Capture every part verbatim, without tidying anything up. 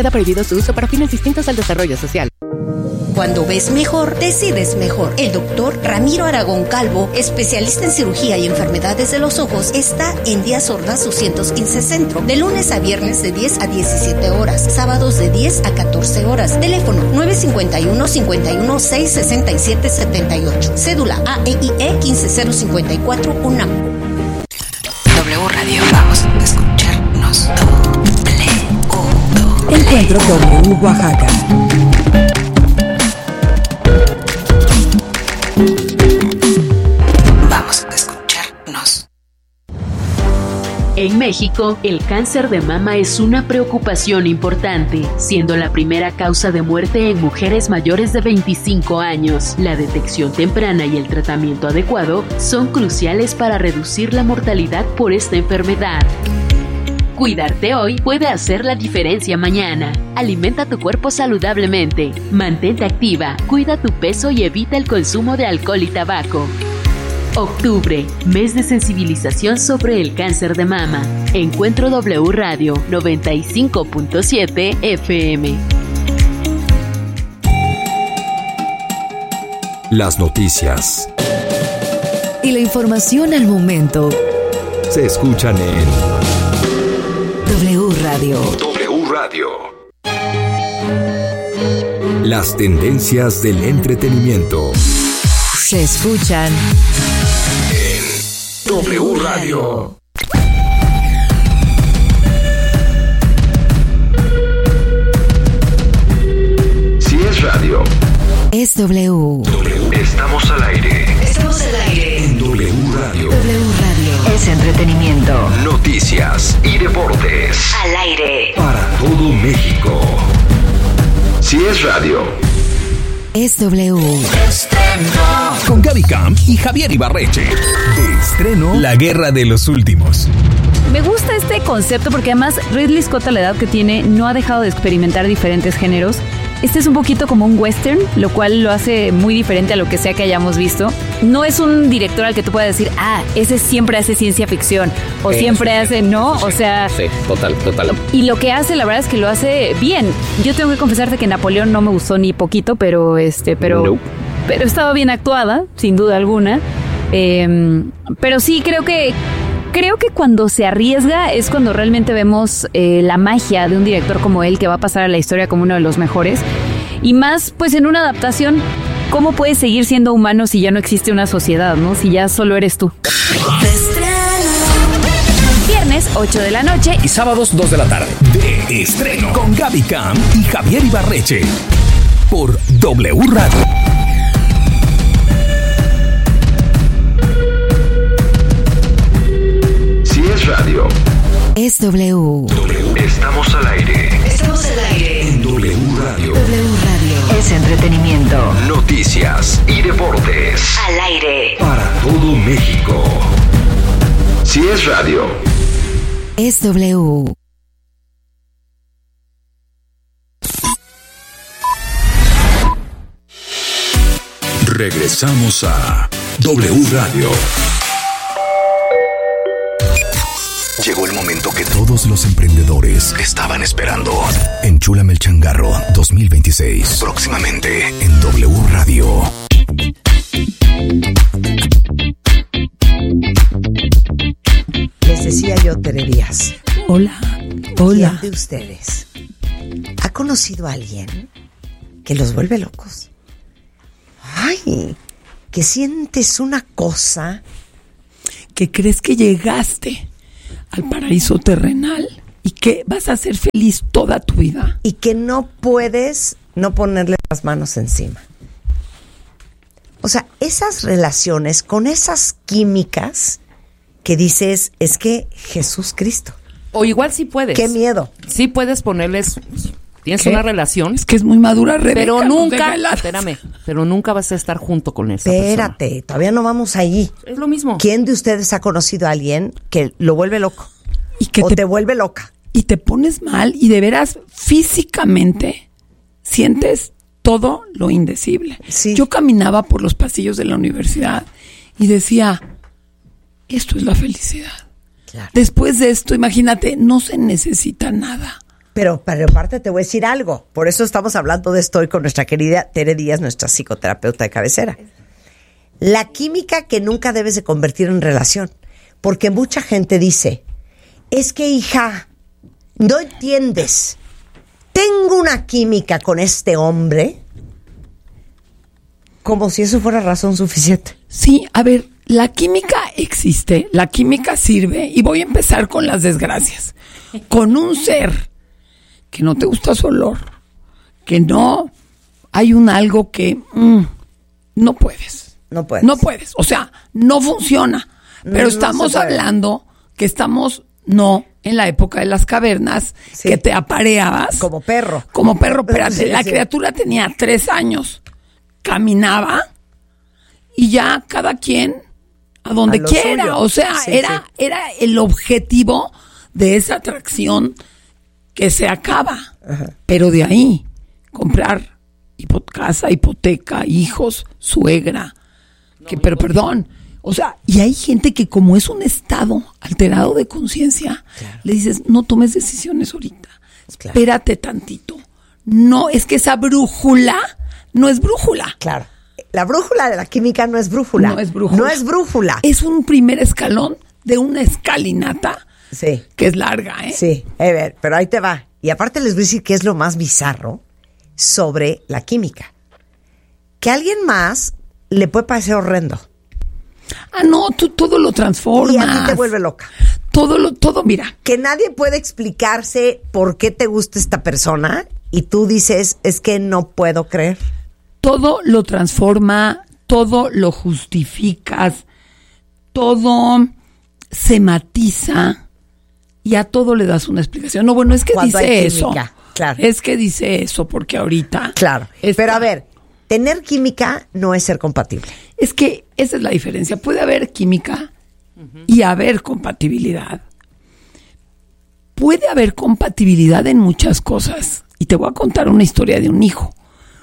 Queda prohibido su uso para fines distintos al desarrollo social. Cuando ves mejor, decides mejor. El doctor Ramiro Aragón Calvo, especialista en cirugía y enfermedades de los ojos, está en Díaz Ordaz doscientos quince Centro, de lunes a viernes de diez a diecisiete horas, sábados de diez a catorce horas. Teléfono nueve cinco uno, cinco uno seis, seis siete siete ocho. Cédula A E I E quince cero cincuenta y cuatro UNAM. W Radio, vamos a escucharnos. Encuentro W Oaxaca. Vamos a escucharnos. En México, el cáncer de mama es una preocupación importante, siendo la primera causa de muerte en mujeres mayores de veinticinco años. La detección temprana y el tratamiento adecuado son cruciales para reducir la mortalidad por esta enfermedad. Cuidarte hoy puede hacer la diferencia mañana. Alimenta tu cuerpo saludablemente. Mantente activa, cuida tu peso y evita el consumo de alcohol y tabaco. Octubre, mes de sensibilización sobre el cáncer de mama. Encuentro W Radio noventa y cinco punto siete F M. Las noticias Y la información al momento se escuchan en W Radio. W Radio. Las tendencias del entretenimiento Se escuchan en W Radio. Si es radio, es W. W. Estamos al aire. Estamos al aire. En W Radio. W Radio. Es entretenimiento. Noticias y deportes. Al aire. Para todo México. Si es radio, es W. Con Gaby Camp y Javier Ibarreche. De estreno, La Guerra de los Últimos. Me gusta este concepto porque además Ridley Scott, a la edad que tiene, no ha dejado de experimentar diferentes géneros. Este es un poquito como un western, lo cual lo hace muy diferente a lo que sea que hayamos visto. No es un director al que tú puedas decir, ah, ese siempre hace ciencia ficción, o eh, siempre sí, hace, ¿no? Sí, o sea... Sí, total, total. Y lo que hace, la verdad es que lo hace bien. Yo tengo que confesarte que Napoleón no me gustó ni poquito, pero este, pero... No. Pero estaba bien actuada, sin duda alguna. Eh, pero sí, creo que... Creo que cuando se arriesga es cuando realmente vemos eh, la magia de un director como él, que va a pasar a la historia como uno de los mejores. Y más, pues en una adaptación, ¿cómo puedes seguir siendo humano si ya no existe una sociedad, ¿no? Si ya solo eres tú. Viernes, ocho de la noche. Y sábados, dos de la tarde. De estreno. Con Gaby Camp y Javier Ibarreche. Por W Radio. si es radio, Es W. W. Estamos al aire. Estamos al aire. En W Radio. W Radio. Es entretenimiento. Noticias y deportes. Al aire. Para todo México. Si es radio, Es W. regresamos a W Radio. Llegó el momento que todos los emprendedores estaban esperando. Enchúlame el changarro dos mil veintiséis. Próximamente en W Radio. Les decía yo, Tere Díaz. Hola. Hola. ¿Quién de ustedes ha conocido a alguien que los vuelve locos? Ay, que sientes una cosa. Que crees que llegaste al paraíso terrenal y que vas a ser feliz toda tu vida. Y que no puedes no ponerle las manos encima. O sea, esas relaciones con esas químicas que dices, es que Jesús Cristo. O igual sí puedes. ¡Qué miedo! Sí puedes ponerles... Tienes ¿Qué? una relación. Es que es muy madura, Rebeca. Pero no nunca, déjala. espérame, pero nunca vas a estar junto con esa Espérate, persona. todavía no vamos ahí. Es lo mismo. ¿Quién de ustedes ha conocido a alguien que lo vuelve loco? Y que o te, te vuelve loca. Y te pones mal y de veras físicamente sientes todo lo indecible. Sí. Yo caminaba por los pasillos de la universidad y decía, esto es la felicidad. Claro. Después de esto, imagínate, no se necesita nada. Pero, pero aparte te voy a decir algo. Por eso estamos hablando de esto hoy con nuestra querida Tere Díaz, nuestra psicoterapeuta de cabecera. La química que nunca debes de convertir en relación. Porque mucha gente dice, es que hija, no entiendes. Tengo una química con este hombre como si eso fuera razón suficiente. Sí, a ver, la química existe, la química sirve y voy a empezar con las desgracias. Con un ser que no te gusta su olor, que no hay un algo que mm, no puedes. No puedes. No puedes, o sea, no funciona. Pero No estamos se puede. hablando que estamos no en la época de las cavernas, Sí. que te apareabas. Como perro. Como perro, espérate, Sí, la sí. criatura tenía tres años, caminaba y ya cada quien a donde A lo quiera. suyo. O sea, Sí, era, sí. era el objetivo de esa atracción que se acaba. Ajá. Pero de ahí, comprar hipo- casa, hipoteca, hijos, suegra. que, pero perdón. O sea, y hay gente que como es un estado alterado de conciencia, Claro. le dices, no tomes decisiones ahorita. Claro. Espérate tantito. No, es que esa brújula no es brújula. Claro. La brújula de la química no es brújula. No es brújula. No es brújula. Es un primer escalón de una escalinata Sí. que es larga, ¿eh? Sí, a ver, pero ahí te va. Y aparte les voy a decir qué es lo más bizarro sobre la química. Que a alguien más le puede parecer horrendo. Ah, no, tú todo lo transformas. Y a ti te vuelve loca. Todo lo, todo, mira. Que nadie puede explicarse por qué te gusta esta persona y tú dices, es que no puedo creer. Todo lo transforma, todo lo justificas, todo se matiza y a todo le das una explicación. No, bueno, es que Cuando hay dice eso. química, claro. Es que dice eso porque ahorita. Claro. está- Pero a ver, tener química no es ser compatible. Es que esa es la diferencia. Puede haber química y haber compatibilidad. Puede haber compatibilidad en muchas cosas. Y te voy a contar una historia de un hijo.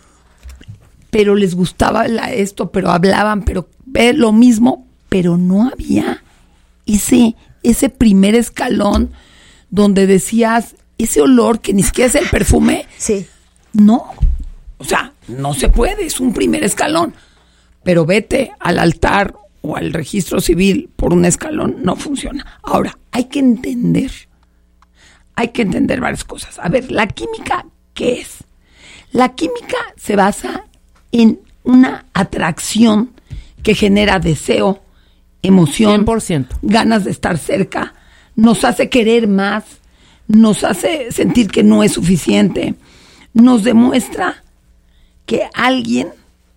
Pero les gustaba la- esto, pero hablaban, pero ve lo mismo, pero no había ese, ese primer escalón donde decías, ese olor que ni siquiera es el perfume. Sí. No. O sea, no se puede, es un primer escalón. Pero vete al altar o al registro civil por un escalón, no funciona. Ahora, hay que entender, hay que entender varias cosas. A ver, la química, ¿qué es? La química se basa en una atracción que genera deseo, emoción, cien por ciento. ganas de estar cerca, nos hace querer más, nos hace sentir que no es suficiente, nos demuestra que alguien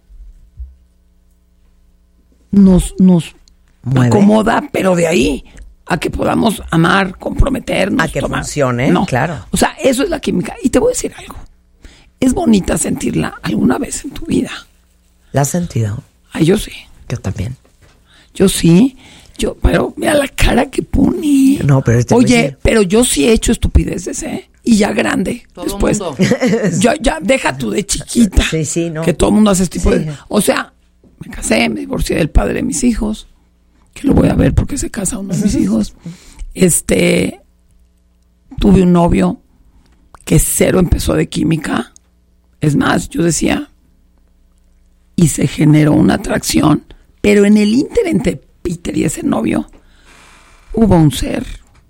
nos, nos Mueve. acomoda, pero de ahí a que podamos amar, comprometernos. A que tomar. funcione, No, claro. O sea, eso es la química. Y te voy a decir algo. Es bonita sentirla alguna vez en tu vida. ¿La has sentido? Ay, yo sí. Yo también. Yo sí. Yo, pero mira la cara que pone. No, pero te voy a Oye, decir- pero yo sí he hecho estupideces, ¿eh? Y ya grande. Todo después. mundo. Yo, ya, deja tú de chiquita. Sí, sí, no. Que todo el mundo hace este tipo Sí. de. O sea, me casé, me divorcié del padre de mis hijos. Que lo voy a ver porque se casa uno de mis hijos. Este. Tuve un novio que cero empezó de química. Es más, yo decía. Y se generó una atracción. Pero en el ínter entre Peter y ese novio, hubo un ser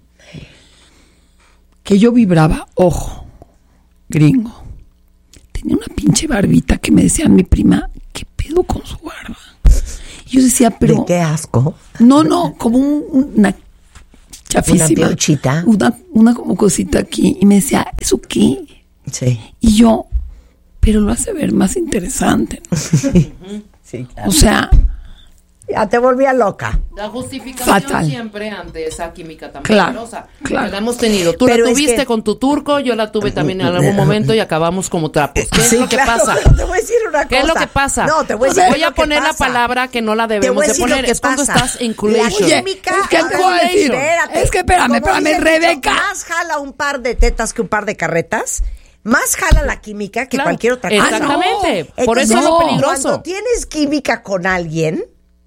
que yo vibraba, ojo, gringo. Tenía una pinche barbita que me decía mi prima, ¿qué pedo con su barba? Y yo decía, pero... ¿De qué asco? No, no, como un- una chafísima. Una piochita. Una, una como cosita aquí. Y me decía, ¿eso qué? Sí. Y yo, pero lo hace ver más interesante, ¿no? Sí, claro. O sea, Ya te volvía loca. La justificación Fatal. siempre ante esa química tan Claro, poderosa. claro. La hemos tenido. Tú Pero la es tuviste que- con tu turco, yo la tuve también en algún momento y acabamos como trapos. ¿Qué es Sí, lo que claro, pasa? pero te voy a decir una ¿Qué es lo cosa. que pasa? No, te voy a decir Voy lo a que poner la pasa. palabra que no la Te debemos voy a de decir poner. lo que Es cuando pasa. estás in collation. La química, es que a ver, acabo de decir, espérate. es que espérame, Como espérame, dice el Rebeca. dicho, más jala un par de tetas que un par de carretas. Más jala la química que Claro, cualquier otra cosa. exactamente. Ah, no. Por eso Entonces, es lo no. peligroso. Cuando tienes química con alguien,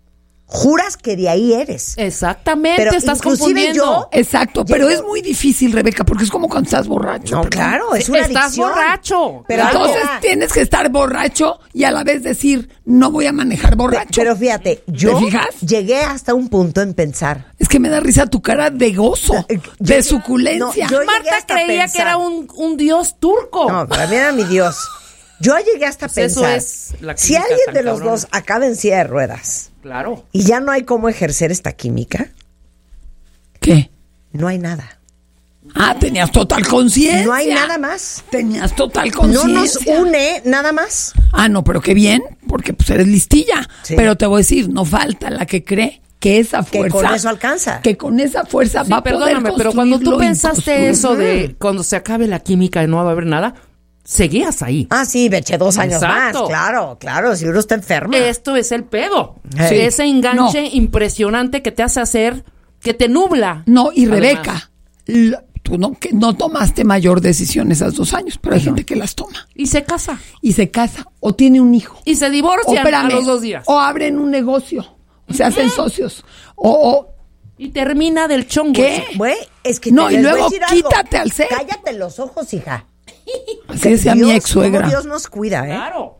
juras que de ahí eres. Exactamente, Pero estás inclusive confundiendo. yo- Exacto, pero Llego- es muy difícil, Rebeca, porque es como cuando estás borracho. No, perdón. claro, es Sí, una estás adicción. borracho. Pero Entonces ahora- tienes que estar borracho y a la vez decir, no voy a manejar borracho. Pero fíjate, yo ¿Te fijas? llegué hasta un punto en pensar. Es que me da risa tu cara de gozo, Eh, de yo- suculencia. no, yo- llegué Marta hasta creía pensar- que era un, un dios turco. No, para mí era mi Dios. Yo llegué hasta Pues eso pensar, es la si química alguien tan de los cabrona. dos acaba en silla de ruedas Claro. y ya no hay cómo ejercer esta química, ¿Qué? no hay nada. Ah, tenías total conciencia. No hay nada más. Tenías total No conciencia. nos une nada más. Ah, no, pero qué bien, porque pues eres listilla. Sí. Pero te voy a decir, no falta la que cree que esa Que fuerza... con eso alcanza. Que con esa fuerza Sí, va a poder perdóname, pero cuando tú construir lo pensaste eso inconstruible. de cuando se acabe la química y no va a haber nada, seguías ahí. Ah, sí, me eché dos años Exacto. más. Claro, claro, si uno está enfermo. Esto es el pedo. Sí. Ese enganche No. impresionante que te hace hacer, que te nubla. No, y Además. Rebeca, l- tú no, que no tomaste mayor decisión esos dos años, pero hay gente que las toma. Y se casa. Y se casa, o tiene un hijo. Y se O, divorcian a espérame, los dos días. o abren un negocio, o se hacen socios. O, o Y termina del chongo. ¿Qué? Güey, es que No, te y les voy a luego decir algo. quítate al ser. Cállate los ojos, hija. así decía mi Dios, ex suegra. cómo Dios nos cuida, ¿eh? Claro.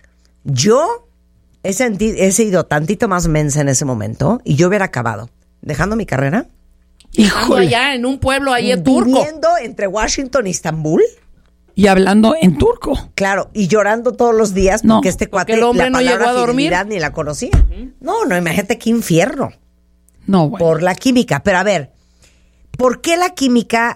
Yo he, senti- he sido tantito más mensa en ese momento y yo hubiera acabado dejando mi carrera, Ando Híjole. allá en un pueblo ahí en turco. viviendo entre Washington y Estambul, Y hablando en turco. claro, y llorando todos los días No, porque este porque cuate el hombre la no palabra llegó a dormir. fidelidad ni la conocía. No, no, imagínate qué infierno No, bueno. por la química. Pero a ver, ¿por qué la química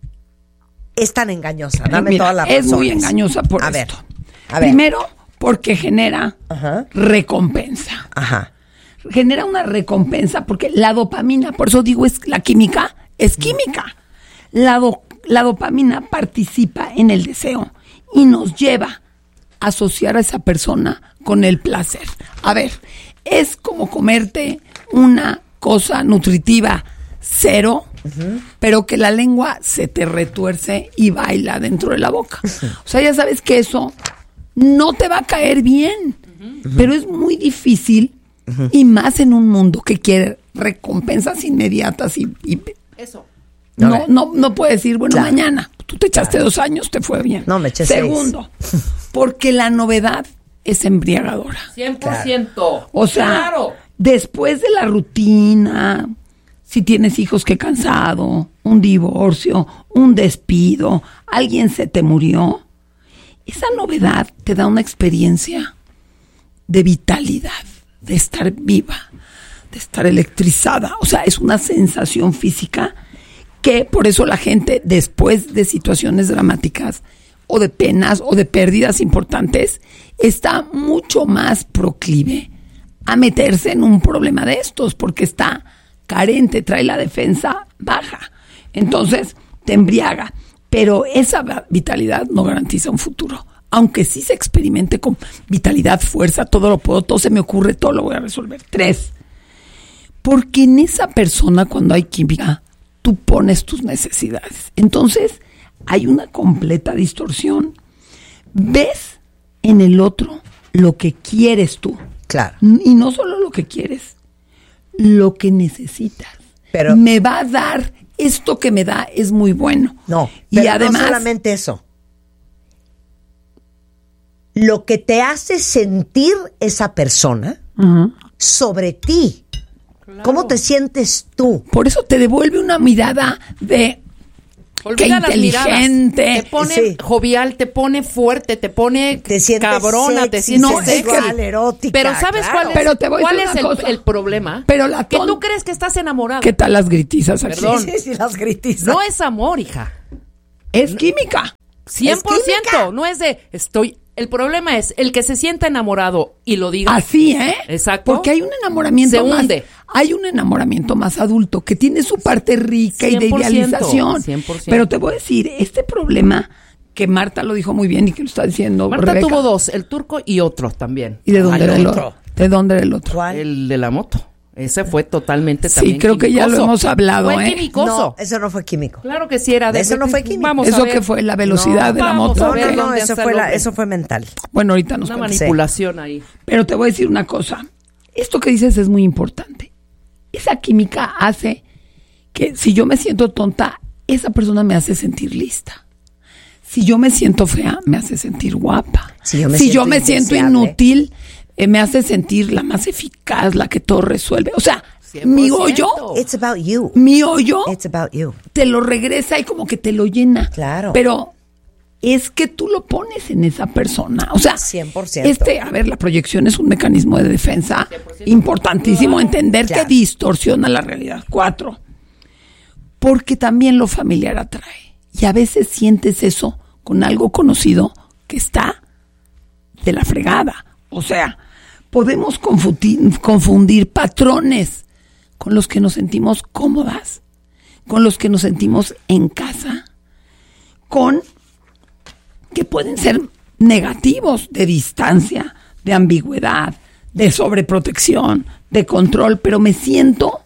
es tan engañosa? Dame Mira, todas las es muy razones. engañosa por A ver, esto. a ver. Primero, porque genera Ajá. recompensa. Ajá. Genera una recompensa porque la dopamina, por eso digo, es la química, es química. La, do- la dopamina participa en el deseo y nos lleva a asociar a esa persona con el placer. A ver, es como comerte una cosa nutritiva cero, pero que la lengua se te retuerce y baila dentro de la boca. O sea, ya sabes que eso no te va a caer bien, pero es muy difícil y más en un mundo que quiere recompensas inmediatas y, y Eso. no, Ok. no, no puede decir, bueno, Claro. mañana, tú te echaste dos años, te fue bien. No, me eché seis. Segundo, porque la novedad es embriagadora. cien por ciento. O sea, Claro. después de la rutina, si tienes hijos, qué cansado, un divorcio, un despido, alguien se te murió, esa novedad te da una experiencia de vitalidad, de estar viva, de estar electrizada. O sea, es una sensación física que por eso la gente, después de situaciones dramáticas o de penas o de pérdidas importantes, está mucho más proclive a meterse en un problema de estos, porque está carente, trae la defensa baja. Entonces, te embriaga. Pero esa va- vitalidad no garantiza un futuro. Aunque sí se experimente con vitalidad, fuerza, todo lo puedo, todo se me ocurre, todo lo voy a resolver. Tres, porque en esa persona, cuando hay química, tú pones tus necesidades. Entonces, hay una completa distorsión. Ves en el otro lo que quieres tú. Claro. Y no solo lo que quieres, lo que necesitas. Pero- me va a dar, esto que me da es muy bueno. No, y pero además, no solamente eso. Lo que te hace sentir esa persona Ujú. sobre ti. ¿Cómo te sientes tú? por eso te devuelve una mirada de Olvida qué las miradas. inteligente. Te pone Sí. jovial, te pone fuerte, te pone Te sientes cabrona, te sexy, sientes No, es que- sensual, erótica. Pero ¿sabes claro. cuál es, Pero te voy a cuál decir es una el, cosa. el problema? Pero la que ton- tú crees que estás enamorado. ¿Qué tal las gritizas aquí? Perdón. Sí, sí, las gritizas. No es amor, hija. Es química. cien por Es ciento. química. No es de estoy. El problema es el que se sienta enamorado y lo diga. Así, ¿eh? Exacto. Porque hay un enamoramiento Se más. hunde. Hay un enamoramiento más adulto que tiene su parte rica y de cien por ciento, idealización. cien por ciento. Pero te voy a decir, este problema que Marta lo dijo muy bien y que lo está diciendo Marta Rebeca. tuvo dos, el turco y otro también. ¿Y de dónde ¿Cuál era el otro? otro? ¿De dónde era el otro? ¿Cuál? El de la moto. Ese fue totalmente Sí, también creo que ya lo químicoso. hemos hablado, Fue ¿eh? químicoso. No, eso no fue químico. Claro que sí era de Eso no fue químico. Vamos a Eso ver. que fue la velocidad No, de la vamos moto. a No, ver no, no, dónde eso está fue, el la, hombre. eso fue mental. Bueno, ahorita nos Una cuentas. manipulación ahí. Pero te voy a decir una cosa. esto que dices es muy importante. Esa química hace que si yo me siento tonta, esa persona me hace sentir lista. Si yo me siento fea, me hace sentir guapa. Si yo me, si siento, yo me siento inútil, eh, me hace sentir la más eficaz, la que todo resuelve. O sea, cien por ciento. Mi hoyo, It's about you. Mi hoyo, It's about you. Te lo regresa y como que te lo llena. Claro. Pero es que tú lo pones en esa persona. O sea, cien por ciento. Este, a ver, la proyección es un mecanismo de defensa importantísimo. Entender claro. que distorsiona la realidad. Cuatro. Porque también lo familiar atrae. Y a veces sientes eso con algo conocido que está de la fregada. O sea, podemos confundir, confundir patrones con los que nos sentimos cómodas, con los que nos sentimos en casa, con que pueden ser negativos, de distancia, de ambigüedad, de sobreprotección, de control, pero me siento,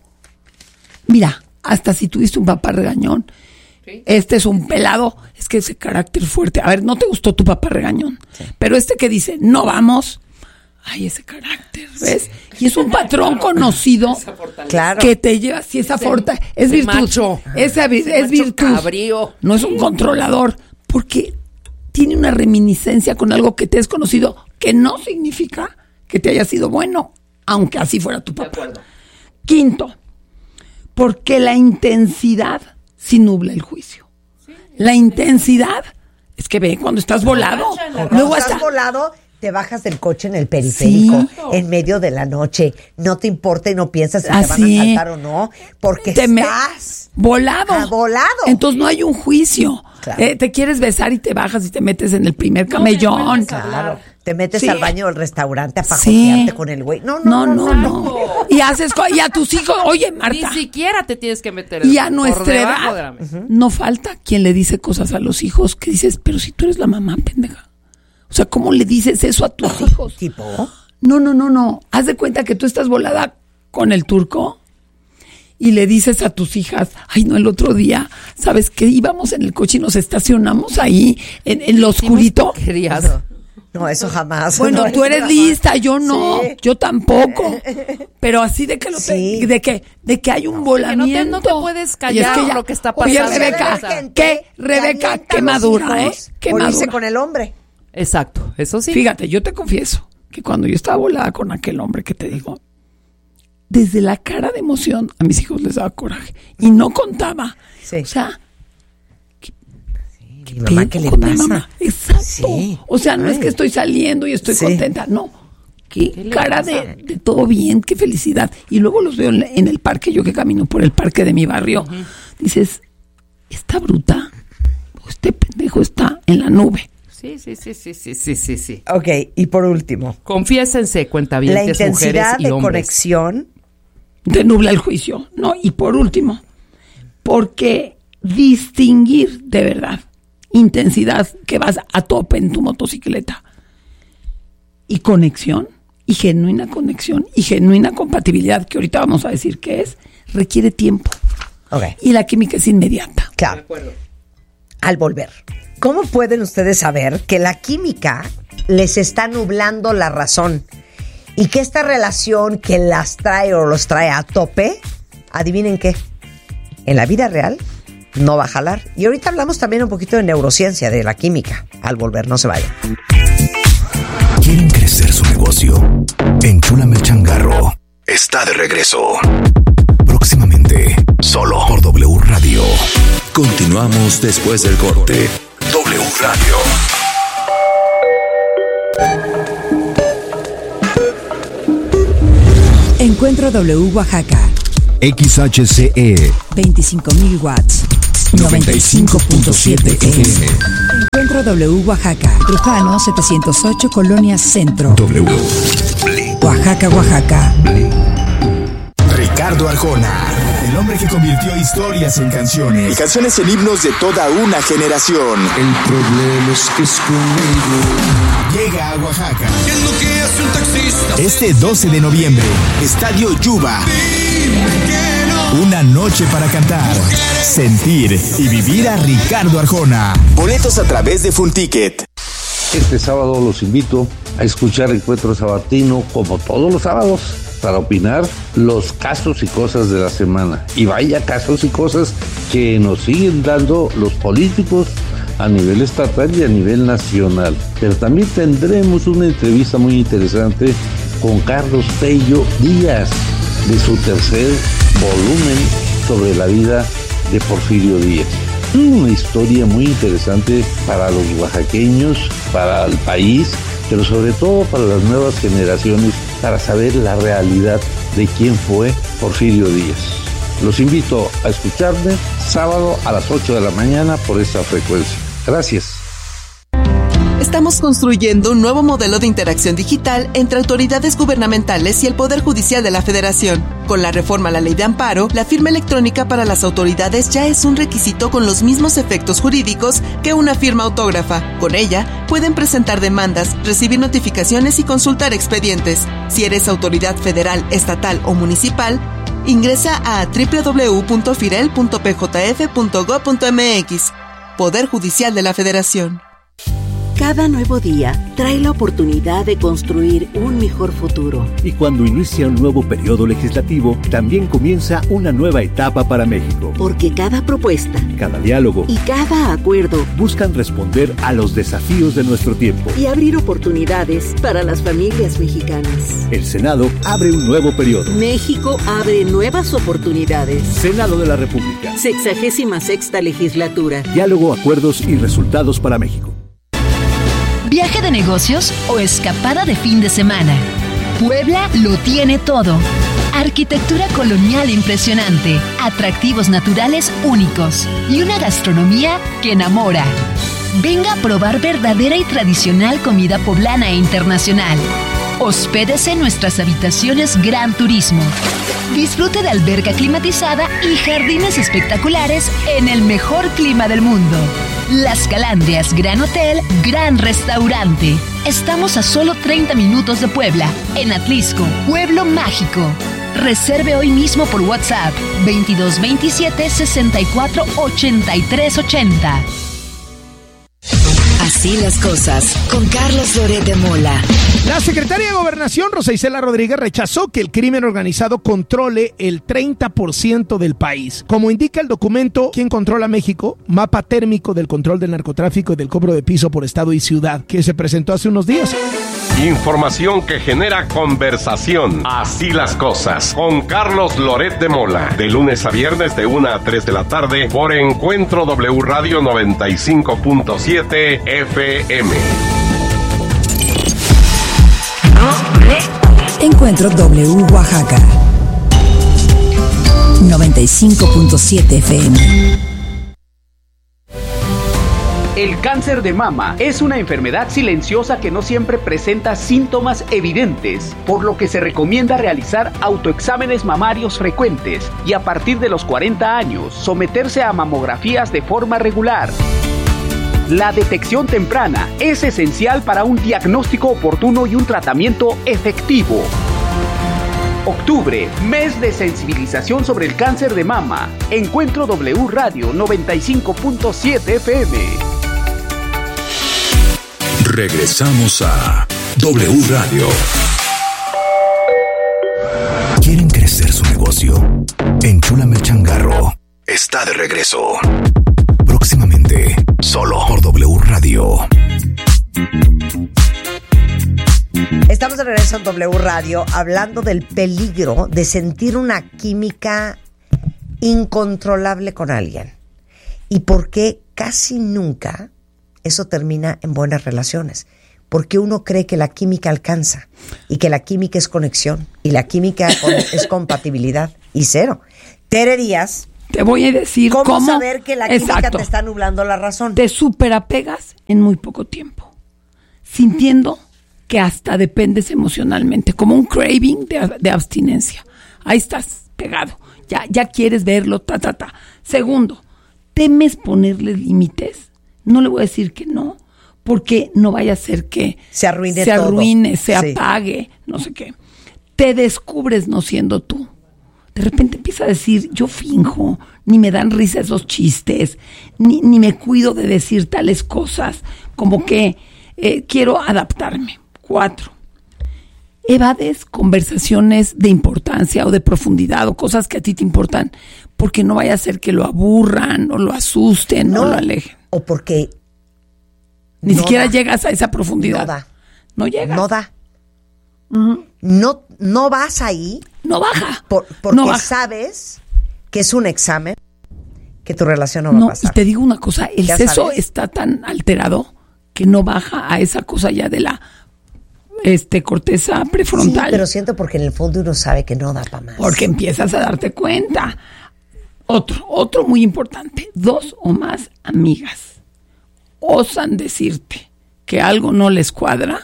mira, hasta si tuviste un papá regañón, ¿sí? Este es un pelado, es que ese carácter fuerte, a ver, no te gustó tu papá regañón, sí. Pero este que dice, no vamos, ay, ese carácter, ¿ves? Sí. Y es un patrón claro. conocido claro. que te lleva, si esa fortaleza, es virtud, macho, esa es virtud, cabrío. No es un controlador, porque tiene una reminiscencia con algo que te es conocido, que no significa que te haya sido bueno, aunque así fuera tu papá. Quinto, porque la intensidad sí nubla el juicio. Sí. La intensidad es que ve cuando estás volado. Cuando Luego estás hasta... volado, te bajas del coche en el periférico, sí. en medio de la noche. No te importa y no piensas si así te van a saltar o no, porque te estás me... volado. Ah, volado. Entonces no hay un juicio. Claro. Eh, te quieres besar y te bajas y te metes en el primer camellón. No, claro. Te metes sí. al baño del restaurante a fajotearte sí. con el güey. No, no, no, no, no, no. Y haces co- y a tus hijos, oye, Marta. Ni siquiera te tienes que meter. Y a nuestra edad uh-huh. no falta quien le dice cosas a los hijos que dices, pero si tú eres la mamá, pendeja. O sea, ¿cómo le dices eso a tus hijos? ¿Tipo? No, no, no, no. Haz de cuenta que tú estás volada con el turco y le dices a tus hijas, ay, no, el otro día, ¿sabes qué? Íbamos en el coche y nos estacionamos ahí en, en lo oscurito. No, eso jamás. Bueno, no, tú eres jamás. Lista, yo no, sí. yo tampoco. Pero así de que lo sí. te, de que de que hay un volamiento. No te, no te puedes callar es que ya, lo que está pasando. Oye, Rebeca, ¿qué? Rebeca, qué madura, ¿eh? Qué madura. con el hombre. Exacto, eso sí. Fíjate, yo te confieso que cuando yo estaba volada con aquel hombre que te digo, desde la cara de emoción a mis hijos les daba coraje y no contaba. Sí. O sea, ¿qué, sí, ¿qué mamá, ¿qué le pasa? Mamá? Exacto. Sí. O sea, no Ay. es que estoy saliendo y estoy sí. contenta, no. Qué, ¿Qué cara de, de todo bien, qué felicidad. Y luego los veo en, en el parque, yo que camino por el parque de mi barrio, uh-huh. dices, esta bruta, este pendejo está en la nube. Sí, sí, sí, sí, sí, sí, sí, sí. Ok, y por último. Confiésense, cuentavientes, mujeres y hombres. La intensidad de conexión. Te nubla el juicio. No, y por último, porque distinguir de verdad intensidad que vas a tope en tu motocicleta y conexión, y genuina conexión, y genuina compatibilidad, que ahorita vamos a decir qué es, requiere tiempo. Okay. Y la química es inmediata. Claro. De acuerdo. Al volver. ¿Cómo pueden ustedes saber que la química les está nublando la razón? Y que esta relación que las trae o los trae a tope, adivinen qué, en la vida real no va a jalar. Y ahorita hablamos también un poquito de neurociencia, de la química. Al volver, no se vayan. ¿Quieren crecer su negocio? Enchúlame el changarro. Está de regreso. Próximamente, solo por W Radio. Continuamos después del corte. W Radio. Encuentro W Oaxaca. X H C E. veinticinco mil watts. noventa y cinco punto siete F M. Encuentro W Oaxaca. Trujano setecientos ocho, Colonia Centro. W. Oaxaca, Oaxaca. Ricardo Arjona, el hombre que convirtió historias en canciones y canciones en himnos de toda una generación. El problema es que es conmigo. Llega a Oaxaca. ¿Qué es lo que hace un taxista? Este doce de noviembre, Estadio Yuba. No. Una noche para cantar, sentir y vivir a Ricardo Arjona. Boletos a través de Funticket. Este sábado los invito a escuchar Encuentro Sabatino como todos los sábados para opinar los casos y cosas de la semana. Y vaya casos y cosas que nos siguen dando los políticos a nivel estatal y a nivel nacional. Pero también tendremos una entrevista muy interesante con Carlos Tello Díaz, de su tercer volumen sobre la vida de Porfirio Díaz. Una historia muy interesante para los oaxaqueños, para el país, pero sobre todo para las nuevas generaciones, para saber la realidad de quién fue Porfirio Díaz. Los invito a escucharme sábado a las ocho de la mañana por esta frecuencia. Gracias. Estamos construyendo un nuevo modelo de interacción digital entre autoridades gubernamentales y el Poder Judicial de la Federación. Con la reforma a la Ley de Amparo, la firma electrónica para las autoridades ya es un requisito con los mismos efectos jurídicos que una firma autógrafa. Con ella, pueden presentar demandas, recibir notificaciones y consultar expedientes. Si eres autoridad federal, estatal o municipal, ingresa a doble u doble u doble u punto firel punto p j f punto gob punto m x. Poder Judicial de la Federación. Cada nuevo día trae la oportunidad de construir un mejor futuro. Y cuando inicia un nuevo periodo legislativo, también comienza una nueva etapa para México. Porque cada propuesta, cada diálogo y cada acuerdo buscan responder a los desafíos de nuestro tiempo y abrir oportunidades para las familias mexicanas. El Senado abre un nuevo periodo. México abre nuevas oportunidades. Senado de la República. Sexagésima sexta legislatura. Diálogo, acuerdos y resultados para México. ¿Viaje de negocios o escapada de fin de semana? Puebla lo tiene todo. Arquitectura colonial impresionante, atractivos naturales únicos y una gastronomía que enamora. Venga a probar verdadera y tradicional comida poblana e internacional. Hospédese en nuestras habitaciones Gran Turismo. Disfrute de alberca climatizada y jardines espectaculares en el mejor clima del mundo. Las Calandrias Gran Hotel, Gran Restaurante. Estamos a solo treinta minutos de Puebla, en Atlisco, Pueblo Mágico. Reserve hoy mismo por WhatsApp veintidós veintisiete sesenta y cuatro ochenta y tres ochenta. Así las cosas, con Carlos Loret de Mola. La secretaria de Gobernación, Rosa Isela Rodríguez, rechazó que el crimen organizado controle el treinta por ciento del país. Como indica el documento ¿Quién controla México? Mapa térmico del control del narcotráfico y del cobro de piso por estado y ciudad, que se presentó hace unos días. Información que genera conversación. Así las cosas. Con Carlos Loret de Mola. De lunes a viernes de una a tres de la tarde por Encuentro W Radio noventa y cinco punto siete F M. Encuentro W Oaxaca noventa y cinco punto siete F M. El cáncer de mama es una enfermedad silenciosa que no siempre presenta síntomas evidentes, por lo que se recomienda realizar autoexámenes mamarios frecuentes y a partir de los cuarenta años someterse a mamografías de forma regular. La detección temprana es esencial para un diagnóstico oportuno y un tratamiento efectivo. Octubre, mes de sensibilización sobre el cáncer de mama. Encuentro W Radio noventa y cinco punto siete F M. Regresamos a W Radio. ¿Quieren crecer su negocio? Enchúlame el changarro. Está de regreso. Próximamente, solo por W Radio. Estamos de regreso en W Radio hablando del peligro de sentir una química incontrolable con alguien y por qué casi nunca eso termina en buenas relaciones. Porque uno cree que la química alcanza y que la química es conexión y la química es compatibilidad y cero. Tere Díaz, te voy a decir cómo, cómo saber que la química Exacto. te está nublando la razón. Te superapegas en muy poco tiempo, sintiendo que hasta dependes emocionalmente, como un craving de, de abstinencia. Ahí estás pegado, ya, ya quieres verlo, ta, ta, ta. Segundo, temes ponerle límites. No le voy a decir que no, porque no vaya a ser que se arruine, se, todo. arruine, se sí. apague, no sé qué. Te descubres no siendo tú. De repente empieza a decir, yo finjo, ni me dan risa esos chistes, ni, ni me cuido de decir tales cosas, como que eh, quiero adaptarme. Cuatro, evades conversaciones de importancia o de profundidad o cosas que a ti te importan porque no vaya a ser que lo aburran o lo asusten no, o lo alejen. O porque ni no siquiera da. llegas a esa profundidad. No da. No llegas. No da. Uh-huh. No, no vas ahí. No baja. Por, porque no baja. sabes que es un examen que tu relación no va no, a pasar. Y te digo una cosa, el seso sabes. está tan alterado que no baja a esa cosa ya de la este corteza prefrontal. Sí, pero siento porque en el fondo uno sabe que no da para más. Porque empiezas a darte cuenta. Otro, otro muy importante. Dos o más amigas osan decirte que algo no les cuadra.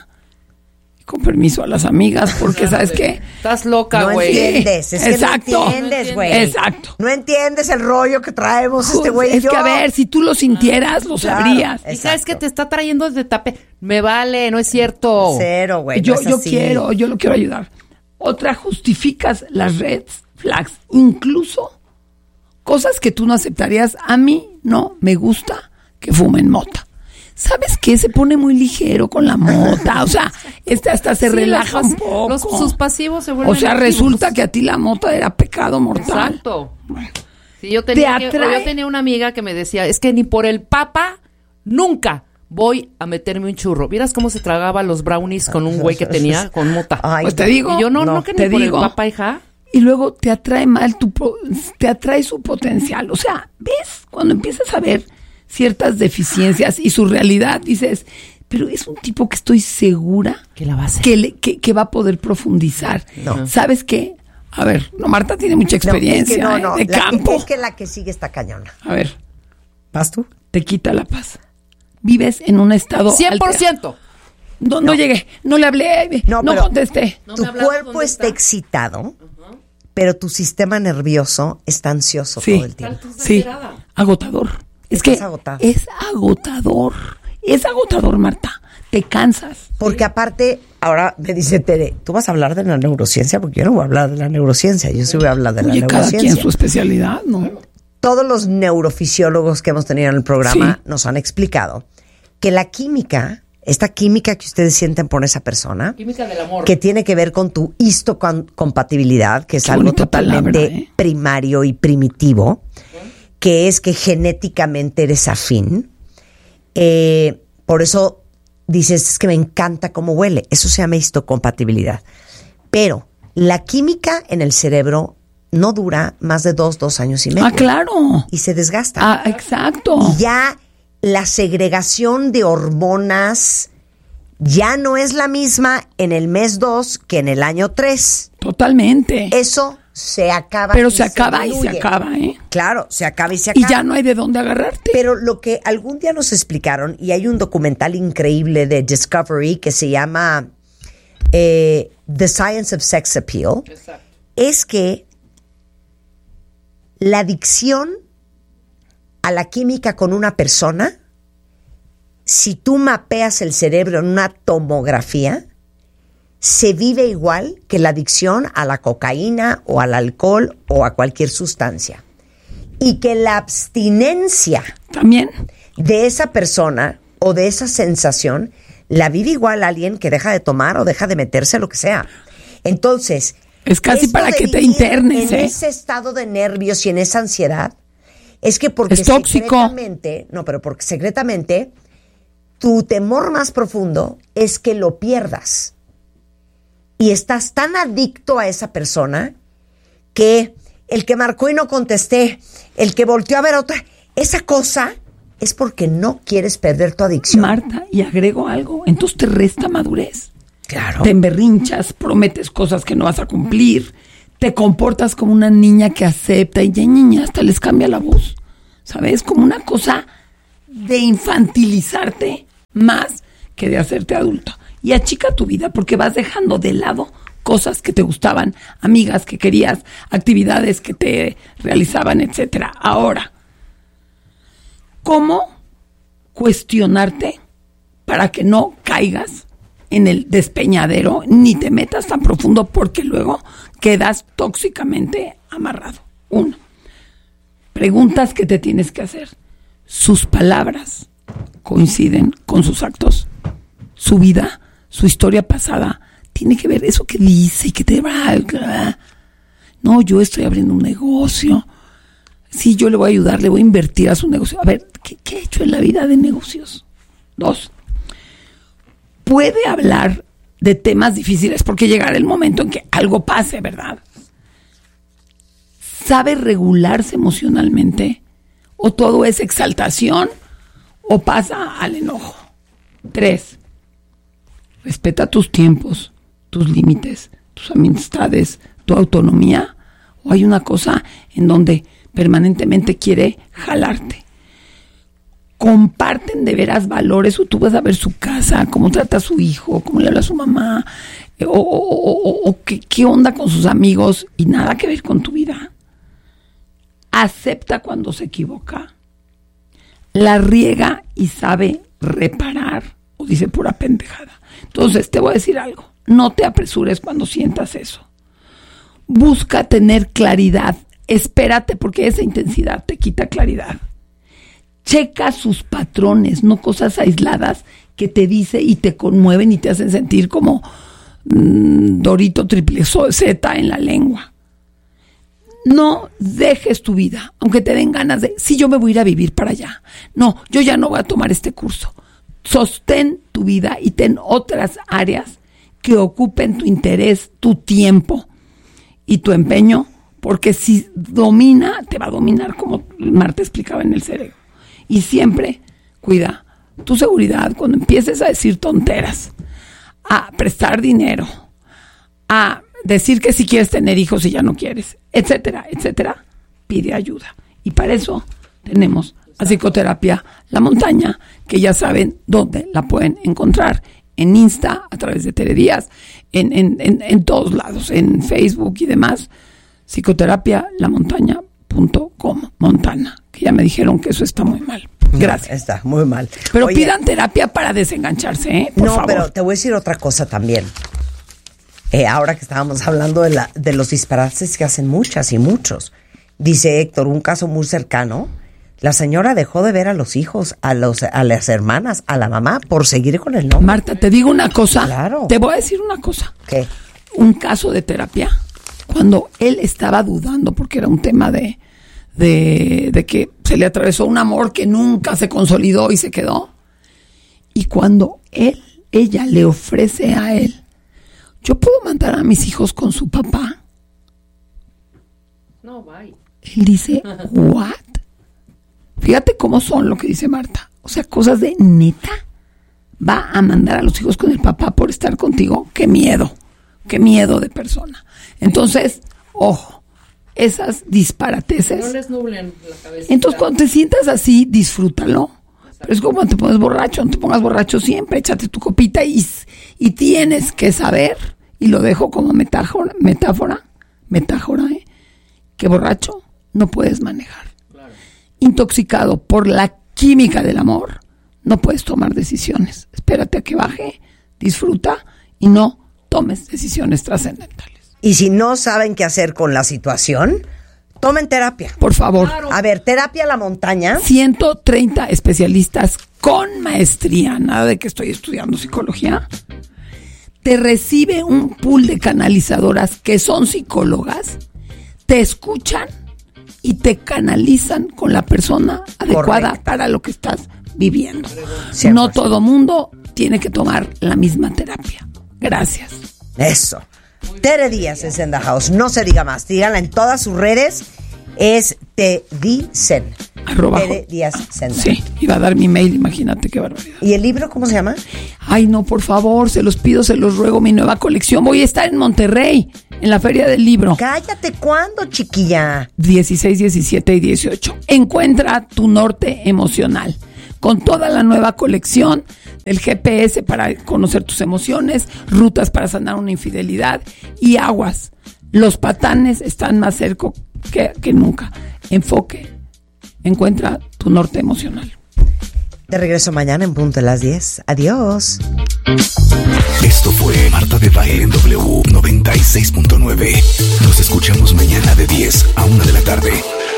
Con permiso a las amigas, porque ¿sabes qué? Estás loca, güey. No entiendes, es Exacto. que no entiendes, güey. Exacto. No entiendes el rollo que traemos este güey y Es yo. que a ver, si tú lo sintieras, lo Claro, sabrías. Y sabes que te está trayendo de tape. Me vale, no es cierto. Cero, güey. Yo, no es yo así. quiero, yo lo quiero ayudar. Otra, justificas las red flags, incluso cosas que tú no aceptarías. A mí no me gusta que fumen mota. ¿Sabes qué? Se pone muy ligero con la mota, o sea, este hasta se Sí, relaja los, un poco. Los, sus pasivos se vuelven O sea, activos. resulta que a ti la mota era pecado mortal. Exacto. Sí, yo tenía, que, yo tenía una amiga que me decía, es que ni por el papa, nunca voy a meterme un churro. ¿Vieras cómo se tragaba los brownies con un güey que tenía con mota? Ay, pues te digo. Y yo no, no, no que te ni por digo. el papa, hija. Y luego te atrae mal tu, te atrae su potencial. O sea, ¿ves? Cuando empiezas a ver ciertas deficiencias y su realidad, dices, pero es un tipo que estoy segura que, la va, a hacer. Que, le, que, que va a poder profundizar. No. ¿Sabes qué? A ver, no, Marta tiene mucha experiencia no, es que no, no. ¿eh? de la campo. Que, es que la que sigue está cañona. A ver. ¿Vas tú? Te quita la paz. Vives en un estado cien por ciento. No, no, no llegué, no le hablé, no, no contesté. No tu cuerpo está excitado, uh-huh. pero tu sistema nervioso está ansioso sí, todo el tiempo. Sí, agotador. Es que agotada. es agotador, es agotador, Marta, te cansas. Porque aparte, ahora me dice Tere, ¿tú vas a hablar de la neurociencia? Porque yo no voy a hablar de la neurociencia, yo sí voy a hablar de la Oye, neurociencia. Cada quien su especialidad, ¿no? Todos los neurofisiólogos que hemos tenido en el programa sí. nos han explicado que la química, esta química que ustedes sienten por esa persona, química del amor, que tiene que ver con tu histocompatibilidad, que es Qué algo totalmente palabra, ¿eh? primario y primitivo, que es que genéticamente eres afín. Eh, por eso dices, es que me encanta cómo huele. Eso se llama histocompatibilidad. Pero la química en el cerebro no dura más de dos, dos años y medio. Ah, claro. Y se desgasta. Ah, exacto. Y ya la segregación de hormonas ya no es la misma en el mes dos que en el año tres. Totalmente. Eso se acaba. Pero se acaba y se acaba, ¿eh? Claro, se acaba y se acaba. Y ya no hay de dónde agarrarte. Pero lo que algún día nos explicaron, y hay un documental increíble de Discovery que se llama eh, The Science of Sex Appeal, exacto, es que la adicción a la química con una persona, si tú mapeas el cerebro en una tomografía, se vive igual que la adicción a la cocaína o al alcohol o a cualquier sustancia. Y que la abstinencia también de esa persona o de esa sensación la vive igual alguien que deja de tomar o deja de meterse lo que sea. Entonces, es casi para que te internes, en ¿eh? ese estado de nervios y en esa ansiedad, es que porque es tóxico. secretamente, no, pero porque secretamente tu temor más profundo es que lo pierdas. Y estás tan adicto a esa persona que el que marcó y no contesté, el que volteó a ver otra, esa cosa es porque no quieres perder tu adicción. Marta, y agrego algo, entonces te resta madurez. Claro. Te emberrinchas, prometes cosas que no vas a cumplir, te comportas como una niña que acepta y ya niña hasta les cambia la voz. ¿Sabes? Como una cosa de infantilizarte más que de hacerte adulta. Y achica tu vida porque vas dejando de lado cosas que te gustaban, amigas que querías, actividades que te realizaban, etcétera. Ahora, ¿cómo cuestionarte para que no caigas en el despeñadero ni te metas tan profundo porque luego quedas tóxicamente amarrado? Uno, preguntas que te tienes que hacer. ¿Sus palabras coinciden con sus actos? ¿Su vida, su historia pasada tiene que ver eso que dice y que te va. No, yo estoy abriendo un negocio. Sí, yo le voy a ayudar, le voy a invertir a su negocio. A ver, ¿qué, qué he hecho en la vida de negocios? Dos. Puede hablar de temas difíciles porque llegará el momento en que algo pase, ¿verdad? ¿Sabe regularse emocionalmente? ¿O todo es exaltación? ¿O pasa al enojo? Tres. Respeta tus tiempos, tus límites, tus amistades, tu autonomía. ¿O hay una cosa en donde permanentemente quiere jalarte? Comparten de veras valores, o tú vas a ver su casa, cómo trata a su hijo, cómo le habla a su mamá, o, o, o, o qué, qué onda con sus amigos, y nada que ver con tu vida. Acepta cuando se equivoca, la riega y sabe reparar, o dice pura pendejada. Entonces te voy a decir algo, no te apresures cuando sientas eso. Busca tener claridad, espérate, porque esa intensidad te quita claridad. Checa sus patrones, no cosas aisladas que te dice y te conmueven y te hacen sentir como mmm, Dorito triple Z en la lengua. No dejes tu vida, aunque te den ganas de, sí, yo me voy a ir a vivir para allá. No, yo ya no voy a tomar este curso. Sostén tu vida y ten otras áreas que ocupen tu interés, tu tiempo y tu empeño, porque si domina, te va a dominar, como Marta explicaba en el cerebro. Y siempre cuida tu seguridad cuando empieces a decir tonteras, a prestar dinero, a decir que si quieres tener hijos y ya no quieres, etcétera, etcétera. Pide ayuda. Y para eso tenemos a Psicoterapia La Montaña, que ya saben dónde la pueden encontrar. En Insta, a través de Tere Díaz, en, en, en, en todos lados, en Facebook y demás. Psicoterapia La Montaña punto com, Montana, que ya me dijeron que eso está muy mal. Gracias. No, está muy mal. Pero Oye, pidan terapia para desengancharse, ¿eh? Por no, favor. pero te voy a decir otra cosa también. Eh, ahora que estábamos hablando de, la, de los disparates que hacen muchas y muchos. Dice Héctor, un caso muy cercano, la señora dejó de ver a los hijos, a, los, a las hermanas, a la mamá, por seguir con el nombre. Marta, te digo una cosa. Claro. Te voy a decir una cosa. ¿Qué? Un caso de terapia, cuando él estaba dudando, porque era un tema de, de, de que se le atravesó un amor que nunca se consolidó y se quedó. Y cuando él, ella le ofrece a él, ¿yo puedo mandar a mis hijos con su papá? No, bye. Él dice, ¿what? Fíjate cómo son lo que dice Marta. O sea, cosas de neta. ¿Va a mandar a los hijos con el papá por estar contigo? ¡Qué miedo! ¡Qué miedo de persona! Entonces, ojo, esas disparateces. No les nublen la cabeza. Entonces, cuando te sientas así, disfrútalo. Pero es como cuando te pones borracho, no te pongas borracho siempre, échate tu copita y, y tienes que saber, y lo dejo como metáfora, metáfora, metáfora, ¿eh? Que borracho no puedes manejar. Claro. Intoxicado por la química del amor, no puedes tomar decisiones. Espérate a que baje, disfruta y no tomes decisiones trascendentales. Y si no saben qué hacer con la situación, tomen terapia. Por favor. Claro. A ver, Terapia La Montaña. ciento treinta especialistas con maestría, nada de que estoy estudiando psicología. Te recibe un pool de canalizadoras que son psicólogas, te escuchan y te canalizan con la persona adecuada. Correcto. Para lo que estás viviendo. cien por ciento. No todo mundo tiene que tomar la misma terapia. Gracias. Eso. Tere Díaz es en The House. No se diga más. Díganla en todas sus redes. Es Te Dicen. Arroba. Tere Díaz Senda. Sí, iba a dar mi mail, imagínate qué barbaridad. ¿Y el libro cómo se llama? Ay, no, por favor, se los pido, se los ruego, mi nueva colección. Voy a estar en Monterrey, en la Feria del Libro. Cállate, ¿cuándo, chiquilla? dieciséis, diecisiete y dieciocho. Encuentra tu norte emocional. Con toda la nueva colección del G P S para conocer tus emociones, rutas para sanar una infidelidad y aguas. Los patanes están más cerca que, que nunca. Enfoque. Encuentra tu norte emocional. De regreso mañana en punto de las diez. Adiós. Esto fue Marta de Baile en W noventa y seis punto nueve. Nos escuchamos mañana de diez a una de la tarde.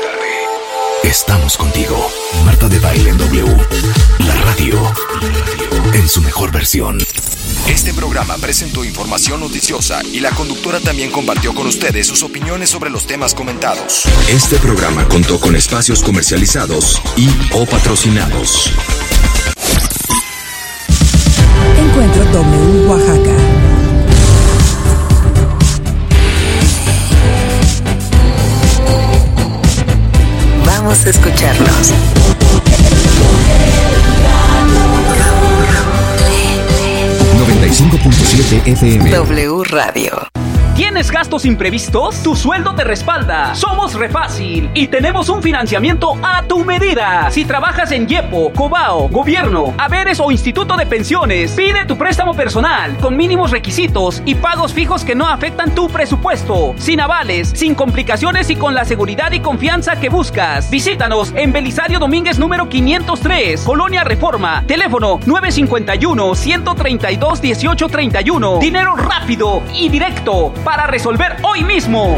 Estamos contigo. Marta de Baile en W. La radio en su mejor versión. Este programa presentó información noticiosa y la conductora también compartió con ustedes sus opiniones sobre los temas comentados. Este programa contó con espacios comercializados y o patrocinados. Encuentro W Oaxaca. Vamos a escucharnos. noventa y cinco punto siete F M. W Radio. ¿Tienes gastos imprevistos? Tu sueldo te respalda. Somos Refácil y tenemos un financiamiento a tu medida. Si trabajas en YEPO, Cobao, Gobierno, Haberes o Instituto de Pensiones, pide tu préstamo personal con mínimos requisitos y pagos fijos que no afectan tu presupuesto. Sin avales, sin complicaciones y con la seguridad y confianza que buscas. Visítanos en Belisario Domínguez número quinientos tres, Colonia Reforma. Teléfono nueve cinco uno, uno tres dos, uno ocho tres uno. Dinero rápido y directo para resolver hoy mismo.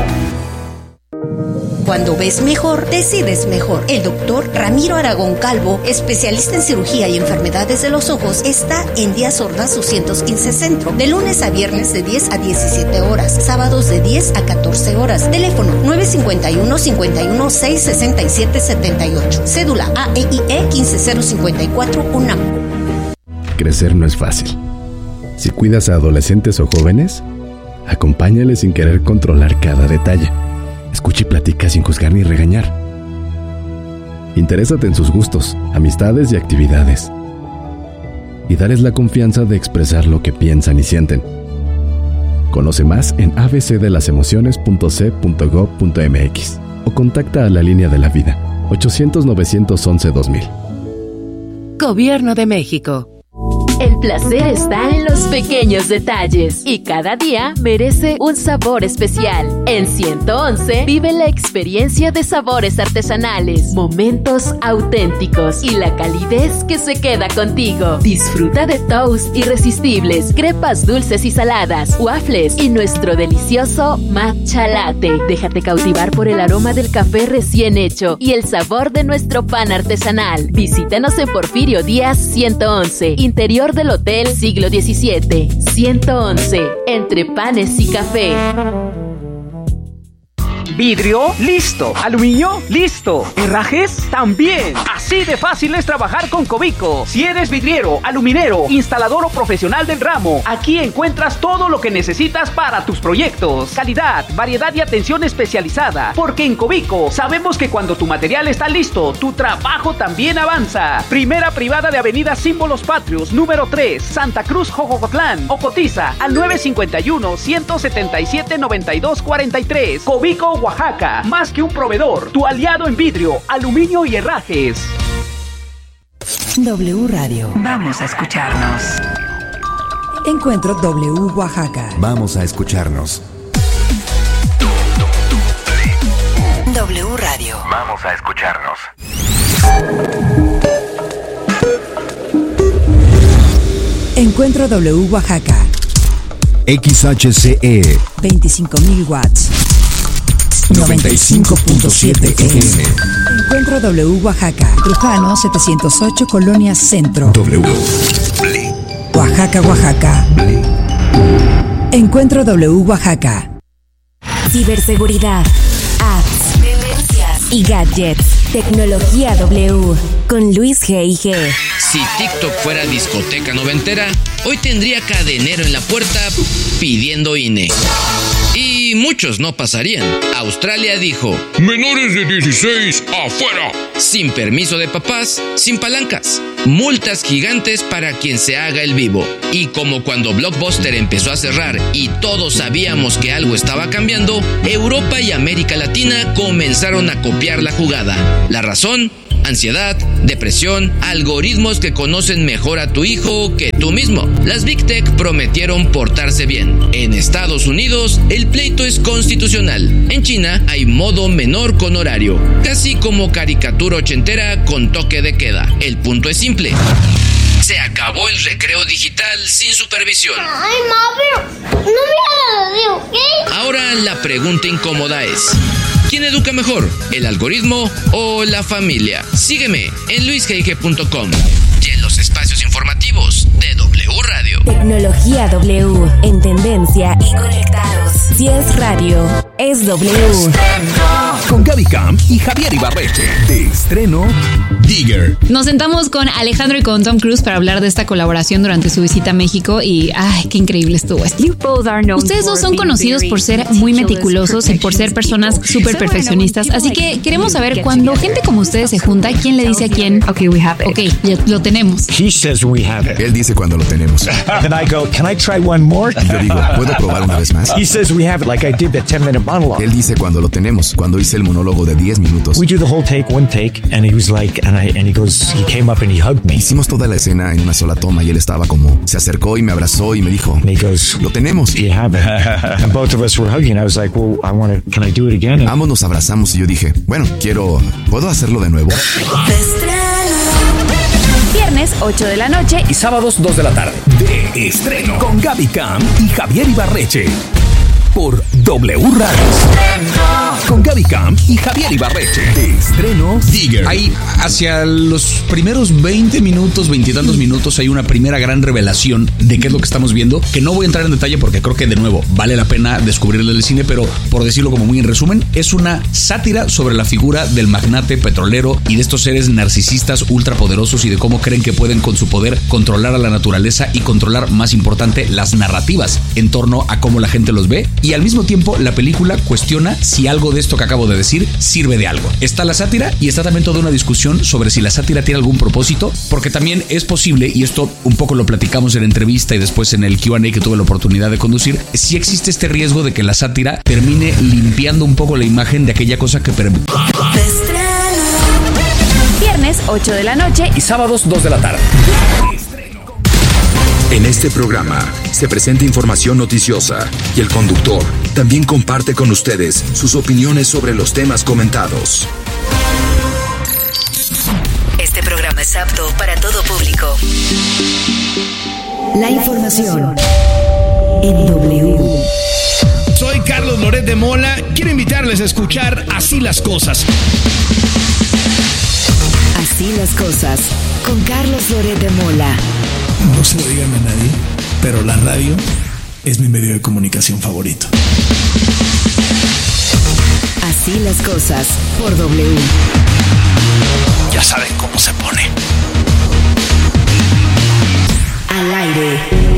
Cuando ves mejor, decides mejor. El doctor Ramiro Aragón Calvo, especialista en cirugía y enfermedades de los ojos, está en Díaz Ordaz doscientos quince Centro, de lunes a viernes de diez a diecisiete horas, sábados de diez a catorce horas. Teléfono nueve cinco uno, cinco uno seis, seis siete siete ocho. Cédula A E I E uno cinco cero cinco cuatro UNAM. Crecer no es fácil. Si cuidas a adolescentes o jóvenes, acompáñales sin querer controlar cada detalle. Escucha y platica sin juzgar ni regañar. Interésate en sus gustos, amistades y actividades. Y dales la confianza de expresar lo que piensan y sienten. Conoce más en a b c de las emociones punto c punto gov punto m x o contacta a la Línea de la Vida ochocientos, novecientos once, dos mil. Gobierno de México. El placer está en los pequeños detalles y cada día merece un sabor especial. En ciento once vive la experiencia de sabores artesanales, momentos auténticos y la calidez que se queda contigo. Disfruta de toast irresistibles, crepas dulces y saladas, waffles y nuestro delicioso matcha latte. Déjate cautivar por el aroma del café recién hecho y el sabor de nuestro pan artesanal. Visítanos en Porfirio Díaz ciento once, interior del Hotel Siglo diecisiete. ciento once, entre panes y café. Vidrio, listo. Aluminio, listo. Herrajes, también. Así de fácil es trabajar con Cobico. Si eres vidriero, aluminero, instalador o profesional del ramo, aquí encuentras todo lo que necesitas para tus proyectos. Calidad, variedad y atención especializada. Porque en Cobico sabemos que cuando tu material está listo, tu trabajo también avanza. Primera privada de Avenida Símbolos Patrios, número tres, Santa Cruz, Jojocotlán. O cotiza al nueve cinco uno, uno siete siete, nueve dos cuatro tres. Cobico, Oaxaca, más que un proveedor, tu aliado en vidrio, aluminio y herrajes. W Radio. Vamos a escucharnos. Encuentro W Oaxaca. Vamos a escucharnos. W Radio. Vamos a escucharnos. Encuentro W Oaxaca. X H C E veinticinco mil watts. noventa y cinco punto siete F M. Encuentro W Oaxaca. Trujano setecientos ocho, Colonia Centro. W. Oaxaca, Oaxaca. Encuentro W Oaxaca. Ciberseguridad, apps, tendencias y gadgets. Tecnología W con Luis G I G. Si TikTok fuera discoteca noventera, hoy tendría cadenero en la puerta pidiendo I N E. Y muchos no pasarían. Australia dijo: menores de dieciséis, afuera. Sin permiso de papás, sin palancas. Multas gigantes para quien se haga el vivo. Y como cuando Blockbuster empezó a cerrar y todos sabíamos que algo estaba cambiando, Europa y América Latina comenzaron a copiar la jugada. ¿La razón? Ansiedad, depresión, algoritmos que conocen mejor a tu hijo que tú mismo. Las Big Tech prometieron portarse bien. En Estados Unidos, el pleito es constitucional. En China, hay modo menor con horario. Casi como caricatura ochentera con toque de queda. El punto es simple. Se acabó el recreo digital sin supervisión. Ay, mami, no me hagas, ¿ok? Ahora la pregunta incómoda es: ¿quién educa mejor, el algoritmo o la familia? Sígueme en luis g i g punto com y en los espacios informativos de W Radio. Tecnología W, en tendencia y conectados. Si es radio, es W. Con Gaby Cam y Javier Ibarreche. De estreno, Digger. Nos sentamos con Alejandro y con Tom Cruise para hablar de esta colaboración durante su visita a México y ¡ay, qué increíble estuvo esto! Ustedes dos son conocidos por ser muy meticulosos y por ser personas súper perfeccionistas, así que queremos saber, cuando gente como ustedes se junta, ¿quién le dice a quién? Ok, we have it. Ok, ya lo tenemos. He says we have it. Él dice cuando lo tenemos. Then I go, can I try one more? Y yo digo, ¿puedo probar una vez más? He says we have it, like I did the ten minute monologue. Él dice cuando lo tenemos, cuando hice el monólogo de diez minutos. We do the whole take, one take, and he was like, and I, and he goes, he came up and he hugged me. Hicimos toda la escena en una sola toma y él estaba como, se acercó y me abrazó y me dijo, and he goes, lo tenemos. You have it. And both of us were hugging. I was like, well, I want to, can I do it again? And ambos nos abrazamos y yo dije, bueno, quiero, ¿puedo hacerlo de nuevo? Viernes, ocho de la noche. Y sábados, dos de la tarde. De estreno. Con Gaby Cam y Javier Ibarreche. Por W Radio. Con Gaby Cam y Javier Ibarreche. De estreno, Digger. Ahí, hacia los primeros veinte minutos, veintitantos minutos, hay una primera gran revelación de qué es lo que estamos viendo, que no voy a entrar en detalle porque creo que, de nuevo, vale la pena descubrirlo en el cine, pero por decirlo como muy en resumen, es una sátira sobre la figura del magnate petrolero y de estos seres narcisistas ultrapoderosos y de cómo creen que pueden con su poder controlar a la naturaleza y controlar, más importante, las narrativas en torno a cómo la gente los ve. Y al mismo tiempo, la película cuestiona si algo de esto que acabo de decir sirve de algo. Está la sátira y está también toda una discusión sobre si la sátira tiene algún propósito, porque también es posible, y esto un poco lo platicamos en la entrevista y después en el Q and A que tuve la oportunidad de conducir, si existe este riesgo de que la sátira termine limpiando un poco la imagen de aquella cosa que... Per- Viernes, ocho de la noche. Y sábados, dos de la tarde. En este programa se presenta información noticiosa y el conductor también comparte con ustedes sus opiniones sobre los temas comentados. Este programa es apto para todo público. La información en W. Soy Carlos Loret de Mola. Quiero invitarles a escuchar Así las Cosas. Así las Cosas, con Carlos Loret de Mola. No se lo digan a nadie, pero la radio es mi medio de comunicación favorito. Así las Cosas, por W. Ya saben cómo se pone. Al aire.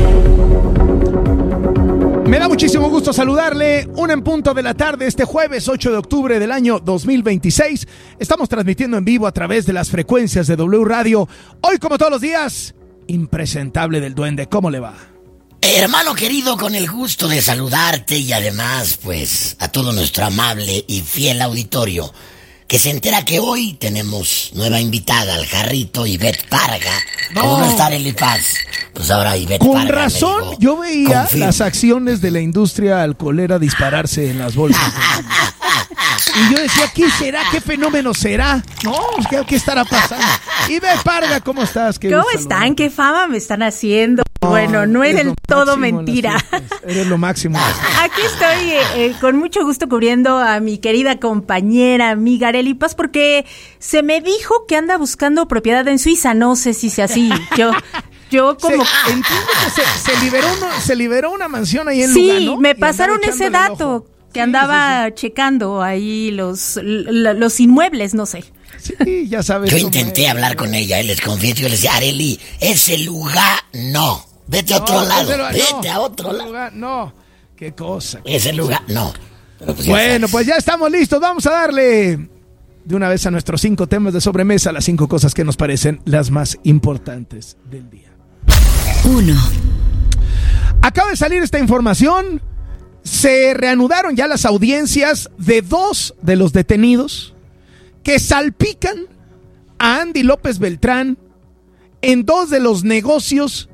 Me da muchísimo gusto saludarle. Un en punto de la tarde este jueves ocho de octubre del año dos mil veintiséis. Estamos transmitiendo en vivo a través de las frecuencias de W Radio. Hoy, como todos los días, Impresentable del Duende. ¿Cómo le va? Hermano querido, con el gusto de saludarte y además, pues, a todo nuestro amable y fiel auditorio que se entera que hoy tenemos nueva invitada al jarrito, Ivette Parga. No. Como no está Eli Paz, pues ahora Ivette Con Parga. Con razón, dijo, yo veía confirma. las acciones de la industria alcoholera dispararse en las bolsas. Y yo decía, ¿qué será? ¿Qué fenómeno será? No, ¿qué, qué estará pasando? Ivette Parga, ¿cómo estás? Qué ¿Cómo están? ¿Qué fama me están haciendo? No, bueno, no es del todo mentira. Eres lo máximo. Aquí estoy eh, eh, con mucho gusto cubriendo a mi querida compañera, amiga Arely Paz, porque se me dijo que anda buscando propiedad en Suiza. No sé si sea así. Yo... Yo como... Se, entiendo que se, se, liberó una, se liberó una mansión ahí en sí, Lugano. Sí, me pasaron ese dato, que sí, andaba sí, sí. checando ahí los, los inmuebles, no sé. Sí, ya sabes. Yo intenté es. hablar con ella, eh, les confieso, yo le decía, Arely, ese lugar no. Vete a otro no, lado, lugar, vete no, a otro lado. Lugar, no, qué cosa. Qué ese cosa. lugar, no. Pero pues bueno, pues ya estamos listos, vamos a darle de una vez a nuestros cinco temas de sobremesa, las cinco cosas que nos parecen las más importantes del día. Uno. Acaba de salir esta información. Se reanudaron ya las audiencias de dos de los detenidos que salpican a Andy López Beltrán en dos de los negocios